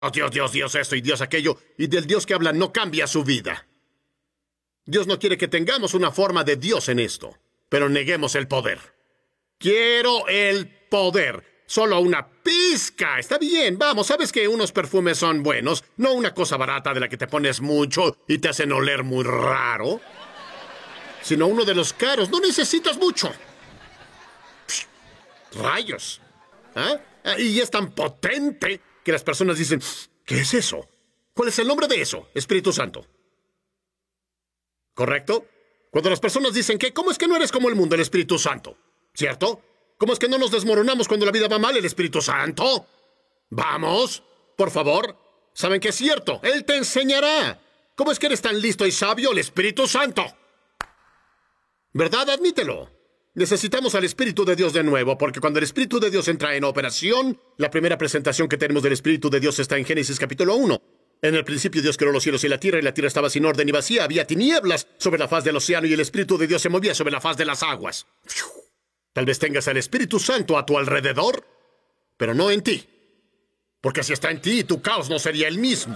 Oh, Dios, Dios, Dios esto y Dios aquello, y del Dios que habla no cambia su vida. Dios no quiere que tengamos una forma de Dios en esto, pero neguemos el poder. Quiero el poder. Solo una pizca. Está bien, vamos, ¿sabes que unos perfumes son buenos? No una cosa barata de la que te pones mucho y te hacen oler muy raro. Sino uno de los caros. No necesitas mucho. Psh, rayos. ¿Ah? Y es tan potente que las personas dicen, ¿qué es eso? ¿Cuál es el nombre de eso? Espíritu Santo. ¿Correcto? Cuando las personas dicen que, ¿cómo es que no eres como el mundo, el Espíritu Santo? ¿Cierto? ¿Cómo es que no nos desmoronamos cuando la vida va mal, el Espíritu Santo? Vamos, por favor. ¿Saben que es cierto? Él te enseñará. ¿Cómo es que eres tan listo y sabio, el Espíritu Santo? ¿Verdad? Admítelo. Necesitamos al Espíritu de Dios de nuevo, porque cuando el Espíritu de Dios entra en operación, la primera presentación que tenemos del Espíritu de Dios está en Génesis capítulo 1. En el principio Dios creó los cielos y la tierra estaba sin orden y vacía. Había tinieblas sobre la faz del océano y el Espíritu de Dios se movía sobre la faz de las aguas. Tal vez tengas al Espíritu Santo a tu alrededor, pero no en ti. Porque si está en ti, tu caos no sería el mismo.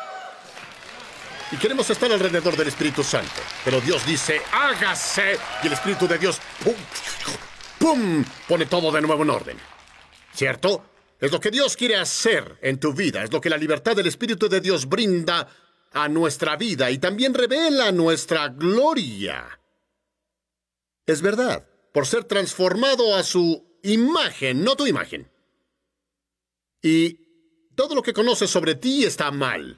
Y queremos estar alrededor del Espíritu Santo. Pero Dios dice, hágase. Y el Espíritu de Dios, ¡pum! ¡Pum! Pone todo de nuevo en orden. ¿Cierto? Es lo que Dios quiere hacer en tu vida. Es lo que la libertad del Espíritu de Dios brinda a nuestra vida. Y también revela nuestra gloria. Es verdad. Por ser transformado a su imagen, no tu imagen. Y todo lo que conoces sobre ti está mal.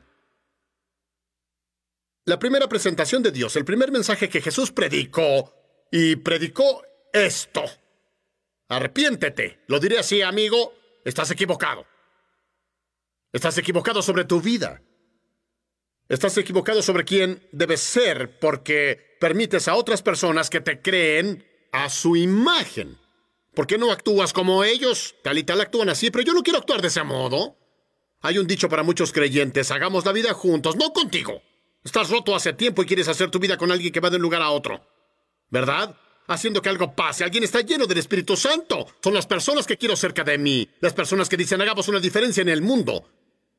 La primera presentación de Dios, el primer mensaje que Jesús predicó, y predicó esto. Arrepiéntete. Lo diré así, amigo, estás equivocado. Estás equivocado sobre tu vida. Estás equivocado sobre quién debes ser porque permites a otras personas que te creen a su imagen. ¿Por qué no actúas como ellos? Tal y tal actúan así, pero yo no quiero actuar de ese modo. Hay un dicho para muchos creyentes, hagamos la vida juntos, no contigo. Estás roto hace tiempo y quieres hacer tu vida con alguien que va de un lugar a otro. ¿Verdad? Haciendo que algo pase. Alguien está lleno del Espíritu Santo. Son las personas que quiero cerca de mí. Las personas que dicen, hagamos una diferencia en el mundo.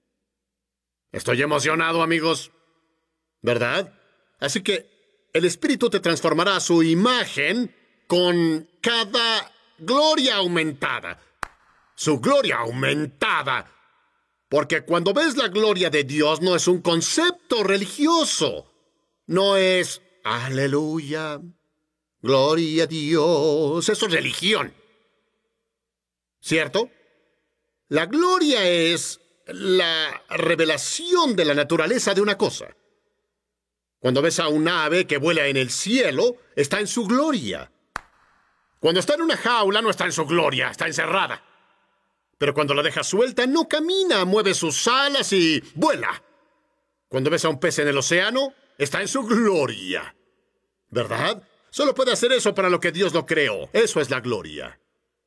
Estoy emocionado, amigos. ¿Verdad? Así que el Espíritu te transformará a su imagen con cada gloria aumentada. Su gloria aumentada. Porque cuando ves la gloria de Dios no es un concepto religioso. No es, aleluya, gloria a Dios. Eso es religión. ¿Cierto? La gloria es la revelación de la naturaleza de una cosa. Cuando ves a un ave que vuela en el cielo, está en su gloria. Cuando está en una jaula no está en su gloria, está encerrada. Pero cuando la dejas suelta, no camina, mueve sus alas y vuela. Cuando ves a un pez en el océano, está en su gloria. ¿Verdad? Solo puede hacer eso para lo que Dios lo creó. Eso es la gloria.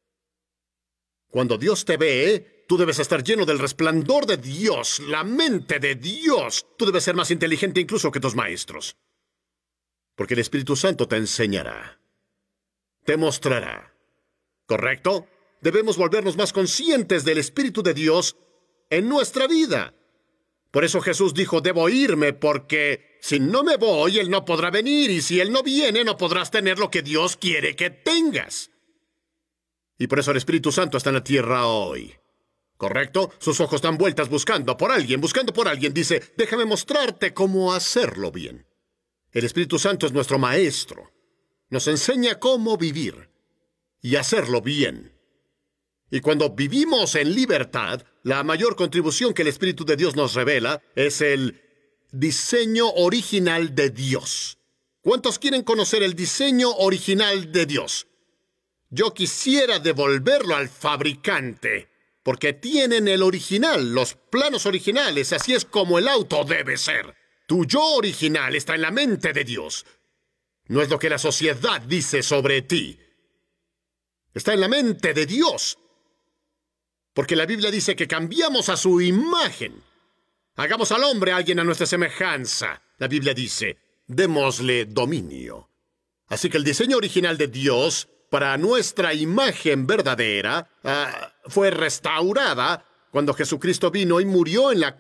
Cuando Dios te ve, tú debes estar lleno del resplandor de Dios, la mente de Dios. Tú debes ser más inteligente incluso que tus maestros. Porque el Espíritu Santo te enseñará. Te mostrará. ¿Correcto? Debemos volvernos más conscientes del Espíritu de Dios en nuestra vida. Por eso Jesús dijo, debo irme, porque si no me voy, Él no podrá venir, y si Él no viene, no podrás tener lo que Dios quiere que tengas. Y por eso el Espíritu Santo está en la tierra hoy. ¿Correcto? Sus ojos dan vueltas buscando por alguien. Dice, déjame mostrarte cómo hacerlo bien. El Espíritu Santo es nuestro maestro. Nos enseña cómo vivir y hacerlo bien. Y cuando vivimos en libertad, la mayor contribución que el Espíritu de Dios nos revela es el diseño original de Dios. ¿Cuántos quieren conocer el diseño original de Dios? Yo quisiera devolverlo al fabricante, porque tienen el original, los planos originales, así es como el auto debe ser. Tu yo original está en la mente de Dios. No es lo que la sociedad dice sobre ti. Está en la mente de Dios. Porque la Biblia dice que cambiamos a su imagen. Hagamos al hombre a alguien a nuestra semejanza. La Biblia dice, démosle dominio. Así que el diseño original de Dios, para nuestra imagen verdadera, fue restaurada Cuando Jesucristo vino y murió en la